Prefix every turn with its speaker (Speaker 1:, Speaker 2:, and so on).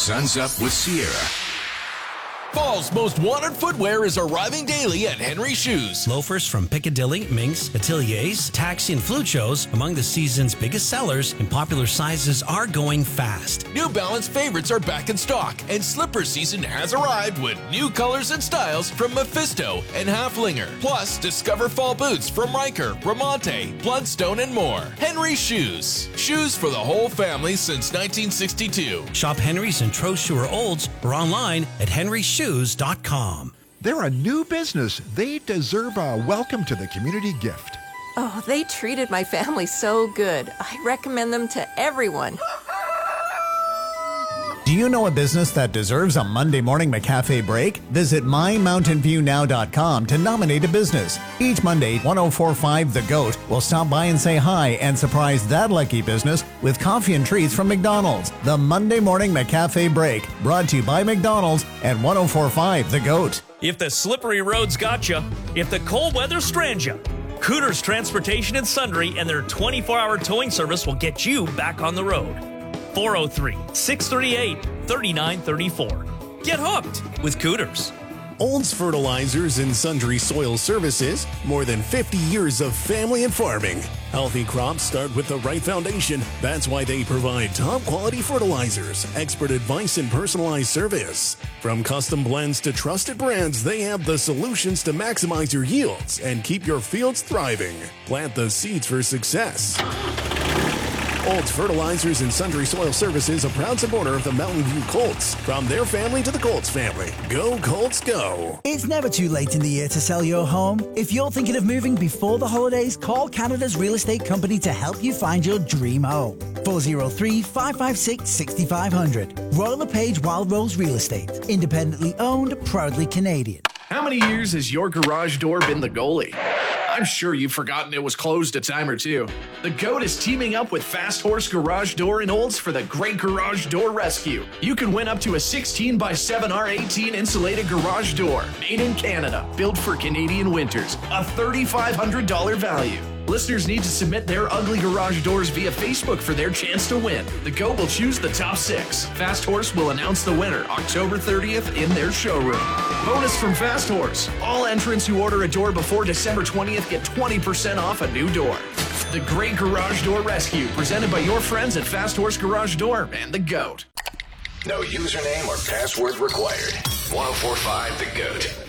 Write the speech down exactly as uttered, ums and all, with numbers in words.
Speaker 1: Sun's Up with Sierra.
Speaker 2: Fall's most wanted footwear is arriving daily at Henry Shoes.
Speaker 3: Loafers from Piccadilly, Minx, Ateliers, Taxi, and Fluchos, among the season's biggest sellers, and popular sizes are going fast.
Speaker 2: New Balance favorites are back in stock, and slipper season has arrived with new colors and styles from Mephisto and Haflinger. Plus, discover fall boots from Riker, Bramante, Bloodstone, and more. Henry Shoes. Shoes for the whole family since nineteen sixty-two.
Speaker 3: Shop Henry's and Trostu or Olds or online at henry shoes dot com.
Speaker 4: They're a new business. They deserve a welcome to the community gift.
Speaker 5: Oh, they treated my family so good. I recommend them to everyone.
Speaker 6: Do you know a business that deserves a Monday morning McCafe break? Visit my mountain view now dot com to nominate a business. Each Monday, one oh four point five The Goat will stop by and say hi and surprise that lucky business with coffee and treats from McDonald's. The Monday morning McCafe break, brought to you by McDonald's and one oh four point five The Goat.
Speaker 7: If the slippery roads got you, if the cold weather strands you, Cooters Transportation and Sundry and their twenty-four hour towing service will get you back on the road. four oh three, six three eight, three nine three four. Get hooked with Cooters.
Speaker 8: Olds Fertilizers and Sundry Soil Services, more than fifty years of family and farming. Healthy crops start with the right foundation. That's why they provide top quality fertilizers, expert advice, and personalized service. From custom blends to trusted brands, they have the solutions to maximize your yields and keep your fields thriving. Plant the seeds for success. Olds Fertilizers and Sundry Soil Services, a proud supporter of the Mountain View Colts. From their family to the Colts family. Go Colts, go!
Speaker 9: It's never too late in the year to sell your home. If you're thinking of moving before the holidays, call Canada's real estate company to help you find your dream home. four oh three, five five six, six five zero zero. Royal LePage Wild Rose Real Estate. Independently owned, proudly Canadian.
Speaker 10: How many years has your garage door been the goalie? I'm sure you've forgotten it was closed a time or two. The GOAT is teaming up with Fast Horse Garage Door in Olds for the Great Garage Door Rescue. You can win up to a sixteen by seven R eighteen insulated garage door, made in Canada, built for Canadian winters, a three thousand five hundred dollars value. Listeners need to submit their ugly garage doors via Facebook for their chance to win. The GOAT will choose the top six. Fast Horse will announce the winner October thirtieth in their showroom. Bonus from Fast Horse. All entrants who order a door before December twentieth get twenty percent off a new door. The Great Garage Door Rescue, presented by your friends at Fast Horse Garage Door and the GOAT.
Speaker 1: No username or password required. one oh four point five The Goat.